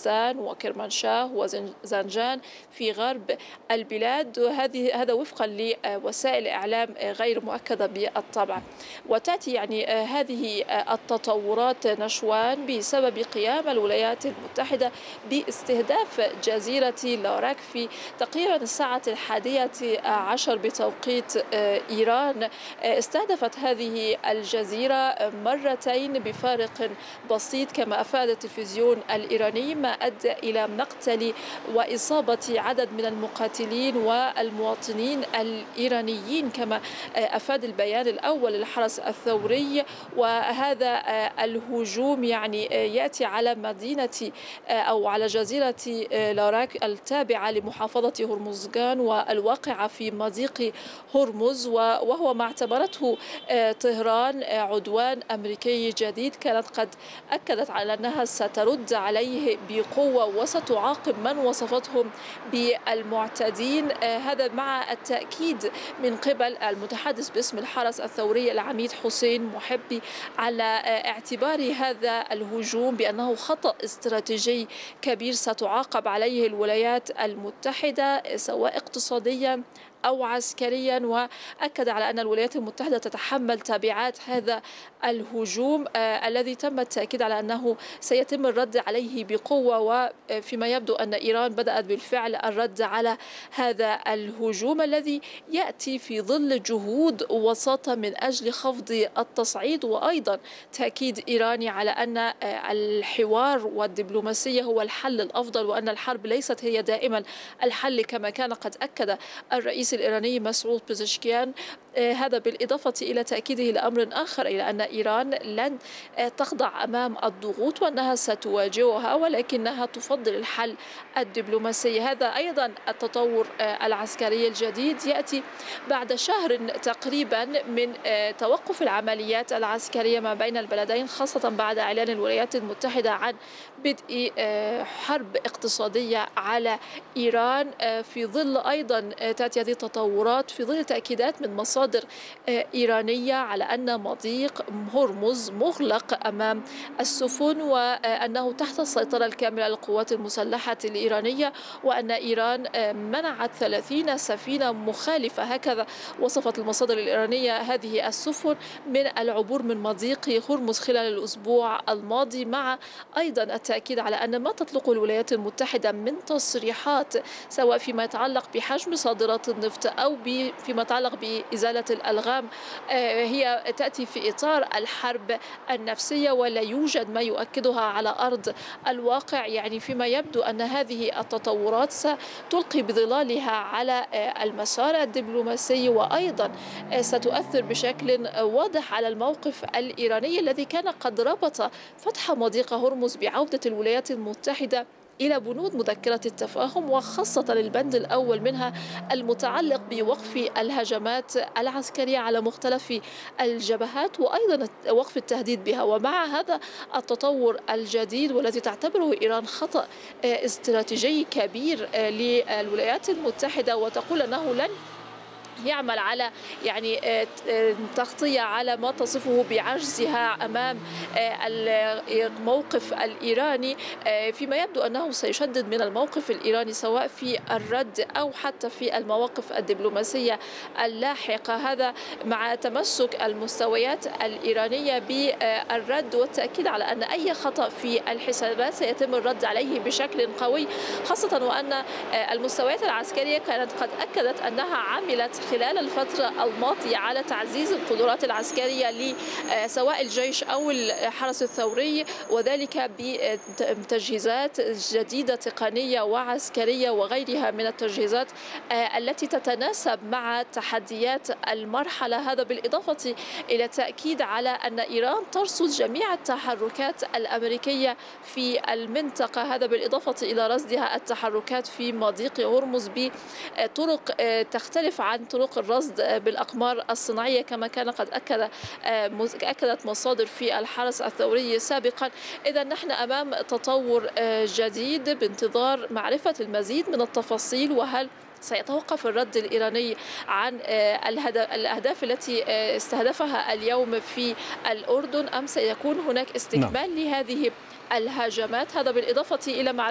خوزستان وكرمانشاه وزنجان في غرب البلاد، هذا وفقا لوسائل إعلام غير مؤكدة بالطبع. وتأتي يعني هذه التطورات نشوان بسبب قيام الولايات المتحدة باستهداف جزيرة لاراك في تقريبا الساعة 11 بتوقيت إيران. استهدفت هذه الجزيرة مرتين بفارق بسيط كما أفاد التلفزيون الإيراني، ما أدى إلى مقتل وإصابة عدد من المقاتلين والمواطنين الإيرانيين كما أفاد البيان الأول للحرس الثوري. وهذا الهجوم يعني يأتي على مدينة أو على جزيرة لاراك التابعة لمحافظة هرمزغان والواقعة في مضيق هرمز، وهو ما اعتبرته طهران عدوان أمريكي جديد كانت قد أكدت على أنها سترد عليه بقوة وستعاقب من وصفتهم بالمعتدين. هذا مع التأكيد من قبل المتحدث باسم الحرس الثوري العميد حسين محبي على اعتبار هذا الهجوم بأنه خطأ استراتيجي كبير ستعاقب عليه الولايات المتحدة سواء اقتصاديا أو عسكريا، وأكد على أن الولايات المتحدة تتحمل تبعات هذا الهجوم الذي تم التأكيد على أنه سيتم الرد عليه بقوة. وفيما يبدو أن إيران بدأت بالفعل الرد على هذا الهجوم الذي يأتي في ظل جهود وساطة من أجل خفض التصعيد، وأيضا تأكيد إيراني على أن الحوار والدبلوماسية هو الحل الأفضل وأن الحرب ليست هي دائما الحل كما كان قد أكد الرئيس الإيراني مسعود بزشكيان. هذا بالإضافة إلى تأكيده لأمر آخر، إلى أن إيران لن تخضع أمام الضغوط وأنها ستواجهها ولكنها تفضل الحل الدبلوماسي. هذا أيضا التطور العسكري الجديد يأتي بعد شهر تقريبا من توقف العمليات العسكرية ما بين البلدين، خاصة بعد إعلان الولايات المتحدة عن بدء حرب اقتصادية على إيران. في ظل أيضا تأتي هذه التطورات في ظل تأكيدات من مصادر إيرانية على أن مضيق هرمز مغلق أمام السفن وأنه تحت السيطرة الكاملة للقوات المسلحة الإيرانية، وأن إيران منعت 30 سفينة مخالفة، هكذا وصفت المصادر الإيرانية هذه السفن، من العبور من مضيق هرمز خلال الأسبوع الماضي، مع أيضا التأكيد على أن ما تطلقه الولايات المتحدة من تصريحات سواء فيما يتعلق بحجم صادرات النفط أو فيما يتعلق بإزالة الألغام هي تأتي في إطار الحرب النفسية ولا يوجد ما يؤكدها على أرض الواقع. يعني فيما يبدو أن هذه التطورات ستلقي بظلالها على المسار الدبلوماسي وأيضا ستؤثر بشكل واضح على الموقف الإيراني الذي كان قد ربط فتح مضيق هرمز بعودة الولايات المتحدة إلى بنود مذكرة التفاهم، وخاصة البند الأول منها المتعلق بوقف الهجمات العسكرية على مختلف الجبهات وأيضا وقف التهديد بها. ومع هذا التطور الجديد والذي تعتبره إيران خطأ استراتيجي كبير للولايات المتحدة وتقول أنه لن يعمل على يعني تغطية على ما تصفه بعجزها أمام الموقف الإيراني، فيما يبدو أنه سيشدد من الموقف الإيراني سواء في الرد أو حتى في المواقف الدبلوماسية اللاحقة. هذا مع تمسك المستويات الإيرانية بالرد والتأكيد على أن أي خطأ في الحسابات سيتم الرد عليه بشكل قوي، خاصة وأن المستويات العسكرية كانت قد أكدت أنها عملت خلال الفترة الماضية على تعزيز القدرات العسكرية لسواء الجيش أو الحرس الثوري، وذلك بتجهيزات جديدة تقنية وعسكرية وغيرها من التجهيزات التي تتناسب مع تحديات المرحلة. هذا بالإضافة إلى التأكيد على أن إيران ترصد جميع التحركات الأمريكية في المنطقة، هذا بالإضافة إلى رصدها التحركات في مضيق هرمز بطرق تختلف عن طرق الرصد بالأقمار الصناعية كما كان قد أكدت مصادر في الحرس الثوري سابقا. إذا نحن أمام تطور جديد بانتظار معرفة المزيد من التفاصيل، وهل سيتوقف الرد الإيراني عن الأهداف التي استهدفها اليوم في الأردن أم سيكون هناك استكمال لهذه الهجمات. هذا بالإضافة إلى